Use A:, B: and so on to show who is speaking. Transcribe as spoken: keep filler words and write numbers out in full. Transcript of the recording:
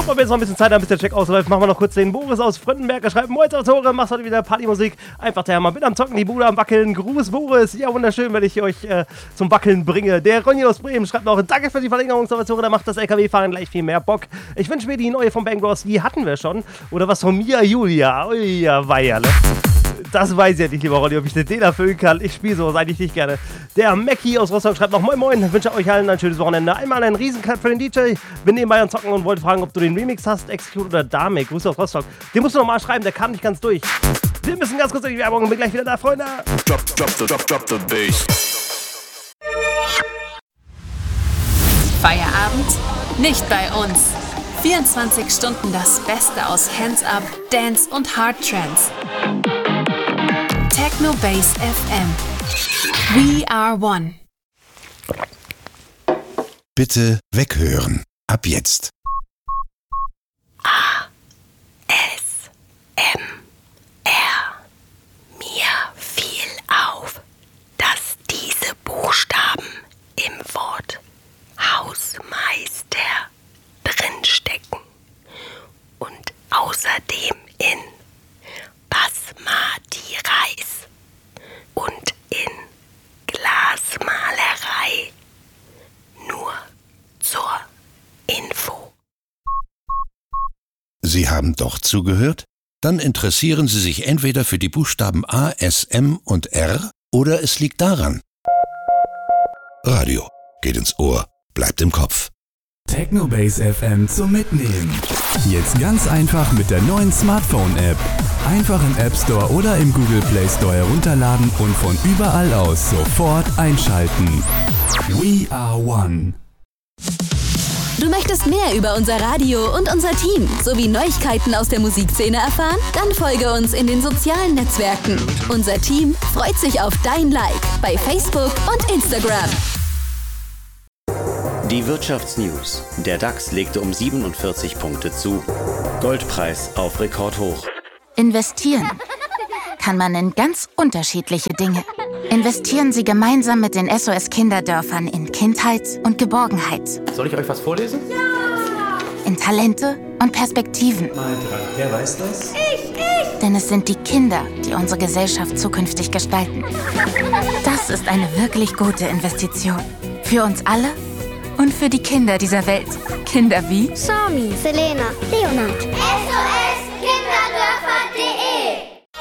A: Und wenn jetzt noch ein bisschen Zeit haben, bis der Check ausläuft, machen wir noch kurz den Boris aus Fröndenberg. Er schreibt, moin Tore, machst heute wieder Partymusik. Einfach der Hammer. Bin am Zocken, die Bude am Wackeln. Gruß Boris. Ja, wunderschön, wenn ich euch äh, zum Wackeln bringe. Der Ronny aus Bremen schreibt noch, danke für die Verlängerung, Tore, da macht das L K W-Fahren gleich viel mehr Bock. Ich wünsche mir die neue von Bang Bros. Die hatten wir schon. Oder was von Mia Julia. Ui, ja, weia, ne? Das weiß ich ja nicht, lieber Ronny, ob ich den erfüllen kann. Ich spiele sowas eigentlich nicht gerne. Der Mackie aus Rostock schreibt noch, moin moin, wünsche euch allen ein schönes Wochenende. Einmal einen Riesenklapp für den D J. Bin nebenbei am Zocken und wollte fragen, ob du den Remix hast, Execute oder Dame. Grüße aus Rostock. Den musst du nochmal schreiben, der kam nicht ganz durch. Wir müssen ganz kurz in die Werbung und bin gleich wieder da, Freunde.
B: Drop, drop the, drop, drop the bass.
C: Feierabend? Nicht bei uns. vierundzwanzig Stunden das Beste aus Hands Up, Dance und Hard Trance. Techno Bass F M. We are one.
D: Bitte weghören. Ab jetzt.
E: A. S. M. R. Mir fiel auf, dass diese Buchstaben im Wort Hausmeister drinstecken und außerdem in Basmati Reis und in Glasmalerei. Nur zur Info.
D: Sie haben doch zugehört? Dann interessieren Sie sich entweder für die Buchstaben A, S, M und R oder es liegt daran. Radio geht ins Ohr, bleibt im Kopf.
F: Techno Bass F M zum Mitnehmen. Jetzt ganz einfach mit der neuen Smartphone-App. Einfach im App Store oder im Google Play Store herunterladen und von überall aus sofort einschalten. We are one.
G: Du möchtest mehr über unser Radio und unser Team sowie Neuigkeiten aus der Musikszene erfahren? Dann folge uns in den sozialen Netzwerken. Unser Team freut sich auf dein Like bei Facebook und Instagram.
H: Die Wirtschaftsnews. Der DAX legte um siebenundvierzig Punkte zu. Goldpreis auf Rekordhoch.
I: Investieren kann man in ganz unterschiedliche Dinge. Investieren Sie gemeinsam mit den S O S-Kinderdörfern in Kindheit und Geborgenheit.
J: Soll ich euch was vorlesen?
I: Ja! In Talente und Perspektiven.
J: Mal dran. Wer weiß das?
I: Ich, ich! Denn es sind die Kinder, die unsere Gesellschaft zukünftig gestalten. Das ist eine wirklich gute Investition. Für uns alle und für die Kinder dieser Welt. Kinder wie
K: Sami, Selena, Leonard. S O S!